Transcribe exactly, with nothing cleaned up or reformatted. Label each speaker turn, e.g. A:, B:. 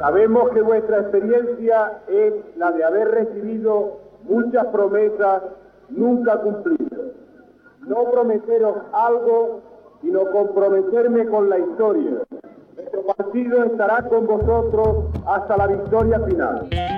A: Sabemos que vuestra experiencia es la de haber recibido muchas promesas nunca cumplidas. No prometeros algo, sino comprometerme con la historia. Nuestro partido estará con vosotros hasta la victoria final.